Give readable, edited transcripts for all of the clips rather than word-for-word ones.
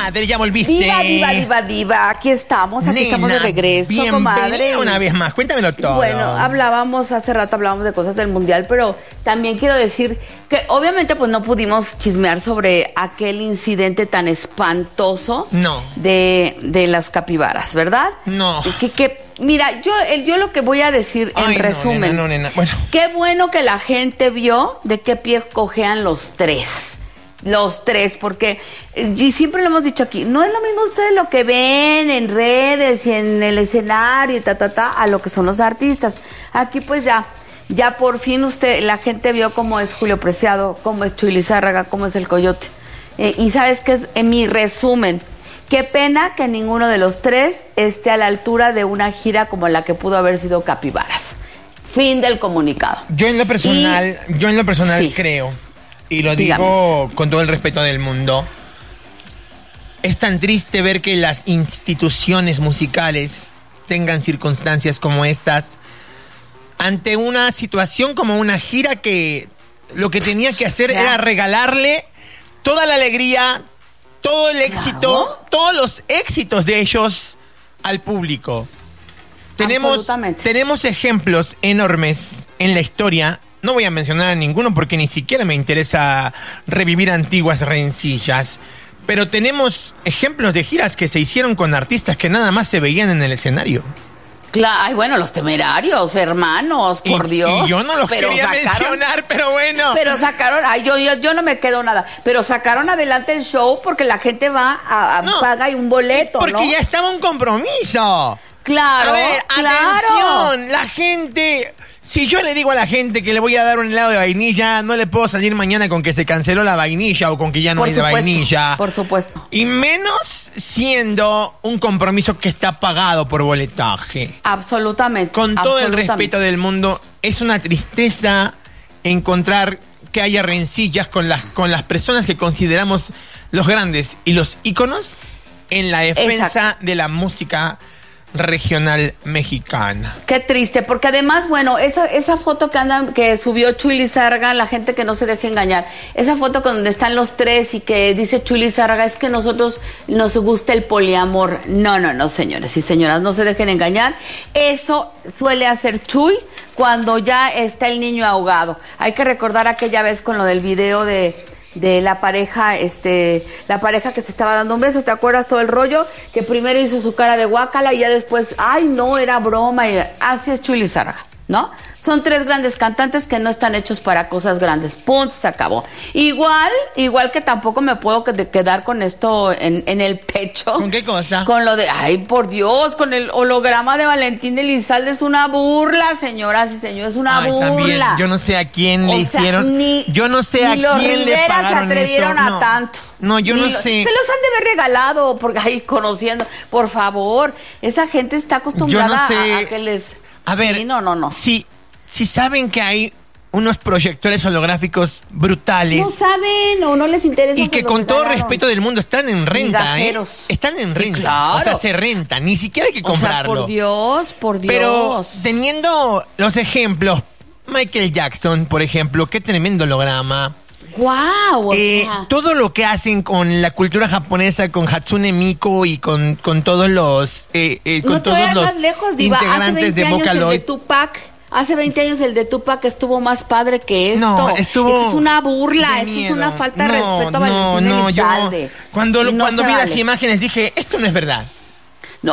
comadre, ya volviste. Diva. Aquí estamos de regreso, comadre. Una vez más, cuéntamelo todo. Bueno, hace rato hablábamos de cosas del Mundial, pero también quiero decir que obviamente pues no pudimos chismear sobre aquel incidente tan espantoso de las capibaras, ¿verdad? No. Mira, yo lo que voy a decir en resumen, nena. Bueno. Qué bueno que la gente vio de qué pie cojean los tres. Los tres, porque y siempre lo hemos dicho aquí, no es lo mismo ustedes lo que ven en redes y en el escenario a lo que son los artistas. Aquí pues ya por fin la gente vio cómo es Julio Preciado, cómo es Chuy Lizárraga, cómo es el Coyote. Y sabes qué es, en mi resumen, qué pena que ninguno de los tres esté a la altura de una gira como la que pudo haber sido Capibaras. Fin del comunicado. Yo en lo personal sí creo, y lo digo con todo el respeto del mundo, es tan triste ver que las instituciones musicales tengan circunstancias como estas ante una situación como una gira que lo que tenía que hacer era regalarle toda la alegría, todo el éxito, todos los éxitos de ellos al público. Tenemos ejemplos enormes en la historia. No voy a mencionar a ninguno porque ni siquiera me interesa revivir antiguas rencillas. Pero tenemos ejemplos de giras que se hicieron con artistas que nada más se veían en el escenario. Claro, bueno, los Temerarios, hermanos, por Dios. Y yo no los quería mencionar, pero bueno. Pero sacaron, yo no me quedo nada, pero sacaron adelante el show porque la gente va paga y un boleto, porque ya estaba un compromiso. Claro, a ver, atención, la gente. Si yo le digo a la gente que le voy a dar un helado de vainilla, no le puedo salir mañana con que se canceló la vainilla o con que ya no hay de vainilla. Por supuesto. Y menos siendo un compromiso que está pagado por boletaje. Absolutamente. Con todo el respeto del mundo, es una tristeza encontrar que haya rencillas con las personas que consideramos los grandes y los íconos en la defensa de la música regional mexicana. Qué triste, porque además, bueno, esa foto que subió Chuy Lizárraga, la gente que no se deje engañar, esa foto donde están los tres y que dice Chuy Lizárraga, es que nosotros nos gusta el poliamor. No, señores y señoras, no se dejen engañar. Eso suele hacer Chuy cuando ya está el niño ahogado. Hay que recordar aquella vez con lo del video de la pareja la pareja que se estaba dando un beso, ¿te acuerdas todo el rollo? Que primero hizo su cara de guácala y ya después, ay no, era broma, y así es Chuy Lizárraga, ¿no? Son tres grandes cantantes que no están hechos para cosas grandes, punto, se acabó. Igual que tampoco me puedo quedar con esto en el pecho. ¿Con qué cosa? Con lo de, ay por Dios, con el holograma de Valentín Elizalde, es una burla, señoras y señores, es una burla. También, yo no sé a quién le hicieron, yo no sé a quién le pagaron se atrevieron eso. a tanto. No, yo no sé. Se los han de haber regalado, porque ahí conociendo, por favor, esa gente está acostumbrada a que les... A ver, sí, no. Si saben que hay unos proyectores holográficos brutales. No saben o no les interesa. Y que con todo respeto del mundo están en renta, Están en renta. Claro. O sea, se renta. Ni siquiera hay que comprarlo. O sea, por Dios. Pero teniendo los ejemplos, Michael Jackson, por ejemplo, qué tremendo holograma. Wow, todo lo que hacen con la cultura japonesa, con Hatsune Miku y con todos los con todos los lejos, integrantes de Vocaloid. Hace 20 años el de Tupac estuvo más padre que esto. No, esto es una burla, eso es una falta de respeto a Valentín Elizalde. Cuando vi las imágenes dije, esto no es verdad. No,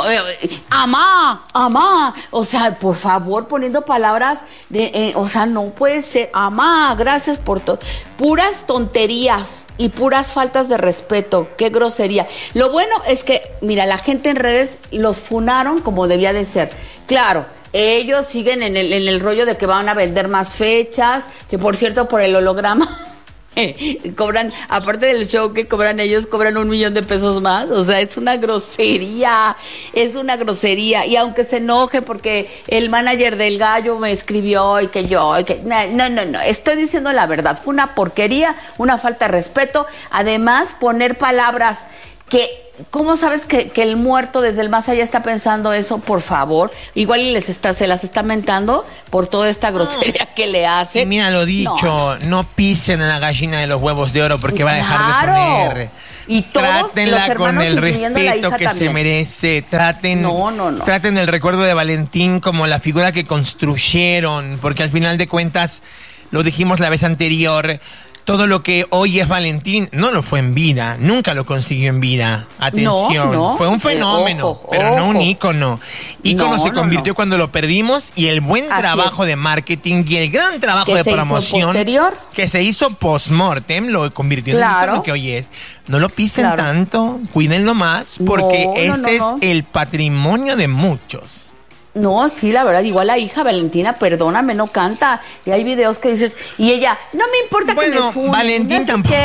amá, o sea, por favor, poniendo palabras o sea, no puede ser, amá, gracias por todo, puras tonterías y puras faltas de respeto, qué grosería. Lo bueno es que, mira, la gente en redes los funaron como debía de ser, claro. Ellos siguen en el rollo de que van a vender más fechas, que por cierto, por el holograma cobran, aparte del show que cobran ellos, cobran $1 millón más. O sea, es una grosería. Y aunque se enoje porque el manager del Gallo me escribió no, estoy diciendo la verdad. Fue una porquería, una falta de respeto. Además, poner palabras que... ¿Cómo sabes que el muerto desde el más allá está pensando eso? Por favor, igual y se las está mentando por toda esta grosería que le hace. Y mira lo dicho, no pisen a la gallina de los huevos de oro porque va a dejar de poner. Y todos trátenla los hermanos, con el incluyendo la respeto hija que también. se merece. No. Traten el recuerdo de Valentín como la figura que construyeron, porque al final de cuentas, lo dijimos la vez anterior, todo lo que hoy es Valentín no lo fue en vida, nunca lo consiguió en vida. Atención, No. fue un fenómeno, pero no un ícono. Ícono se convirtió cuando lo perdimos, y el buen trabajo de marketing y el gran trabajo de promoción que se hizo post-mortem lo convirtió en el ícono que hoy es. No lo pisen tanto, cuídenlo más, porque ese es el patrimonio de muchos. No, sí, la verdad, igual la hija Valentina, perdóname, no canta. Y hay videos que dices, y ella, no me importa que me funen. Valentín no tampoco.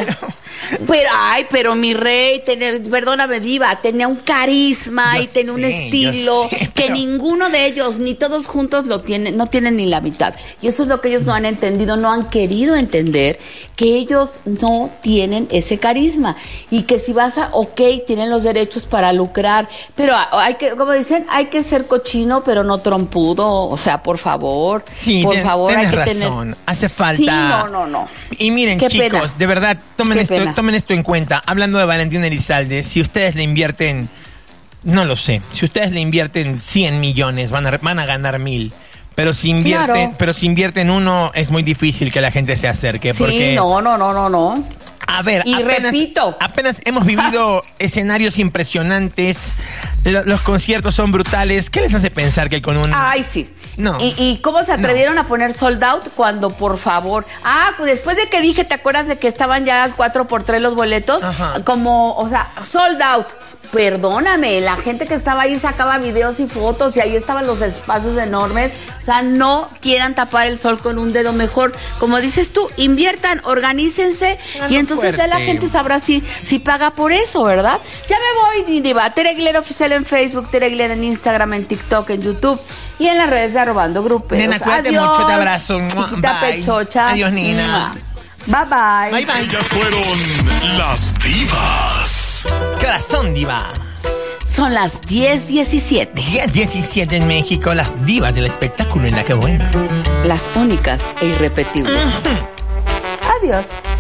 Pero mi rey, perdóname, Diva, tenía un carisma y tenía un estilo que ninguno de ellos, ni todos juntos no tienen ni la mitad. Y eso es lo que ellos no han entendido, no han querido entender, que ellos no tienen ese carisma. Y que si vas tienen los derechos para lucrar, pero hay que, como dicen, hay que ser cochino, pero no trompudo. O sea, por favor, por favor, hay que razón. Hace falta. Sí, no. Y miren, chicos, de verdad, tomen esto en cuenta. Hablando de Valentín Elizalde, si ustedes le invierten, no lo sé, si ustedes le invierten 100 millones, van a ganar 1,000. Pero si invierten uno, es muy difícil que la gente se acerque. Sí, porque, no. A ver, y repito, apenas hemos vivido escenarios impresionantes, los conciertos son brutales. ¿Qué les hace pensar que con un... Ay, sí. No. ¿Y cómo se atrevieron a poner sold out cuando, por favor? Pues después de que dije, ¿te acuerdas de que estaban ya 4x3 los boletos? Ajá. Como, o sea, sold out. Perdóname, la gente que estaba ahí sacaba videos y fotos y ahí estaban los espacios enormes. O sea, no quieran tapar el sol con un dedo. Mejor, como dices tú, inviertan, organícense y entonces ya la gente sabrá si paga por eso, ¿verdad? Ya me voy, Diva. Tere Aguilera Oficial en Facebook, Tere Aguilera en Instagram, en TikTok, en YouTube y en las redes de Arrobando Gruperos. Nena, cuídate mucho, te abrazo. Chiquita pechocha. Adiós, Nina. Bye. Ellas fueron las divas. ¿Qué horas son, Diva? Son las 10:17. 10:17 en México, las divas del espectáculo en La Que Buena. Las únicas e irrepetibles. Adiós.